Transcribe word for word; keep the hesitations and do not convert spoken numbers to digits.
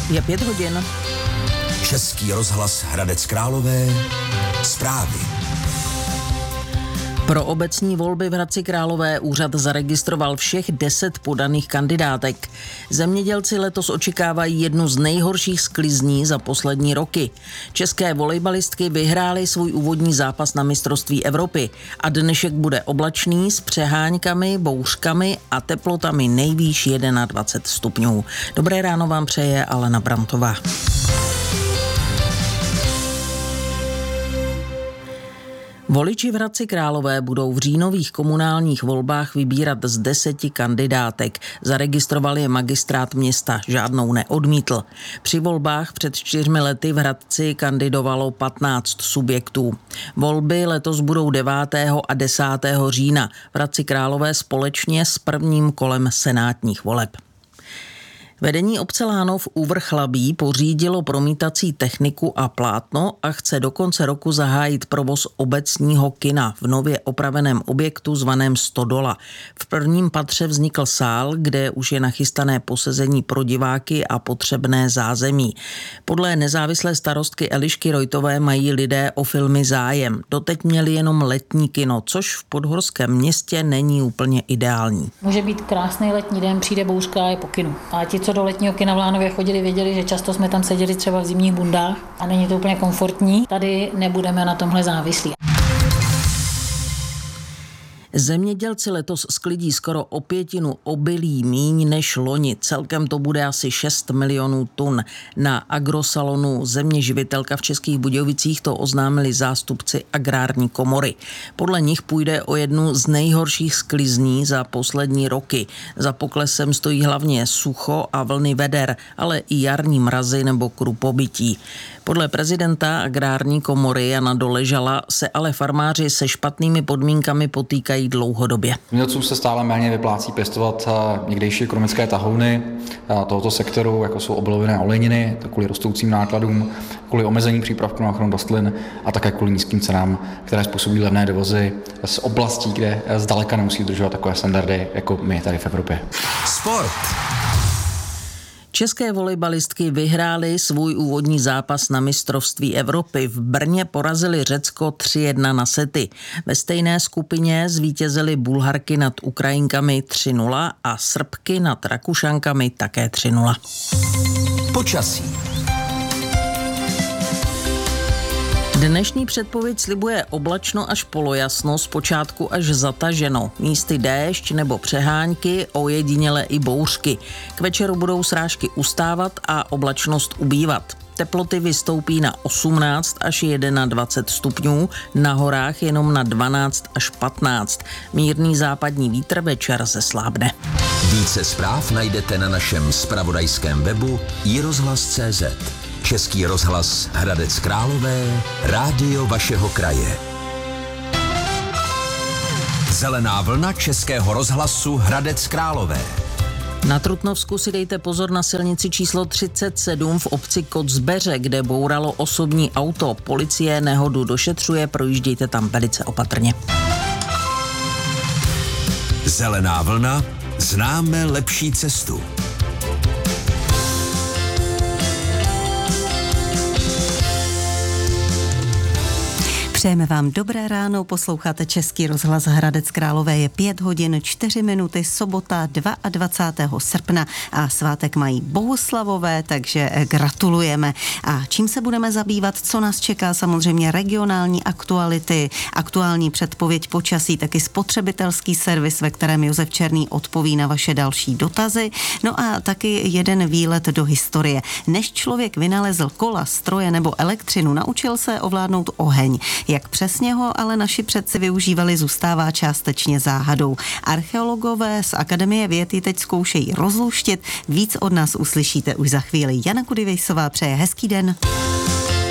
Je pět hodin. Český rozhlas Hradec Králové. Zprávy. Pro obecní volby v Hradci Králové úřad zaregistroval všech deset podaných kandidátek. Zemědělci letos očekávají jednu z nejhorších sklizní za poslední roky. České volejbalistky vyhrály svůj úvodní zápas na mistrovství Evropy a dnešek bude oblačný s přeháňkami, bouřkami a teplotami nejvýš dvacet jedna stupňů. Dobré ráno vám přeje Alena Brantová. Voliči v Hradci Králové budou v říjnových komunálních volbách vybírat z deseti kandidátek. Zaregistroval je magistrát města, žádnou neodmítl. Při volbách před čtyřmi lety v Hradci kandidovalo patnáct subjektů. Volby letos budou devátého a desátého října v Hradci Králové společně s prvním kolem senátních voleb. Vedení obce Lánov u Vrchlabí pořídilo promítací techniku a plátno a chce do konce roku zahájit provoz obecního kina v nově opraveném objektu zvaném Stodola. V prvním patře vznikl sál, kde už je nachystané posezení pro diváky a potřebné zázemí. Podle nezávislé starostky Elišky Rojtové mají lidé o filmy zájem. Doteď měli jenom letní kino, což v podhorském městě není úplně ideální. Může být krásný letní den, přijde bouřka a je po kinu. A ti, co do letního kina v Lánově chodili, věděli, že často jsme tam seděli třeba v zimních bundách a není to úplně komfortní. Tady nebudeme na tomhle závislí. Zemědělci letos sklidí skoro o pětinu obilí míň než loni. Celkem to bude asi šest milionů tun. Na agrosalonu Země živitelka v Českých Budějovicích to oznámili zástupci agrární komory. Podle nich půjde o jednu z nejhorších sklizní za poslední roky. Za poklesem stojí hlavně sucho a vlny veder, ale i jarní mrazy nebo krupobytí. Podle prezidenta agrární komory Jana Doležala se ale farmáři se špatnými podmínkami potýkají dlouhodobě. Zemědělcům se stále méně vyplácí pěstovat někdejší ekonomické tahouny tohoto sektoru, jako jsou obilovinné oleniny, kvůli rostoucím nákladům, kvůli omezení přípravků na ochranu rostlin a také kvůli nízkým cenám, které způsobují levné dovozy z oblastí, kde zdaleka nemusí dodržovat takové standardy, jako my tady v Evropě. Sport. České volejbalistky vyhrály svůj úvodní zápas na mistrovství Evropy. V Brně porazili Řecko tři jedna na sety. Ve stejné skupině zvítězily Bulharky nad Ukrajinkami tři nula a Srbky nad Rakušankami také tři nula. Počasí. Dnešní předpověď slibuje oblačno až polojasno, zpočátku až zataženo. Místy déšť nebo přeháňky, ojediněle i bouřky. K večeru budou srážky ustávat a oblačnost ubývat. Teploty vystoupí na osmnáct až dvacet jedna stupňů, na horách jenom na dvanáct až patnáct. Mírný západní vítr večer zeslábne. Více zpráv najdete na našem zpravodajském webu i rozhlas tečka cé zet. Český rozhlas Hradec Králové, rádio vašeho kraje. Zelená vlna Českého rozhlasu Hradec Králové. Na Trutnovsku si dejte pozor na silnici číslo třicet sedm v obci Kocbeře, kde bouralo osobní auto. Policie nehodu došetřuje, projíždějte tam velice opatrně. Zelená vlna, známe lepší cestu. Přejeme vám dobré ráno, posloucháte Český rozhlas Hradec Králové, je pět hodin čtyři minuty, sobota dvacátého druhého srpna a svátek mají bohuslavové, takže gratulujeme. A čím se budeme zabývat, co nás čeká, samozřejmě regionální aktuality, aktuální předpověď počasí, taky spotřebitelský servis, ve kterém Josef Černý odpoví na vaše další dotazy, no a taky jeden výlet do historie. Než člověk vynalezl kola, stroje nebo elektřinu, naučil se ovládnout oheň. Jak přesně ho ale naši předci využívali, zůstává částečně záhadou. Archeologové z Akademie věd ji teď zkoušejí rozluštit. Víc od nás uslyšíte už za chvíli. Jana Kudivejsová přeje hezký den.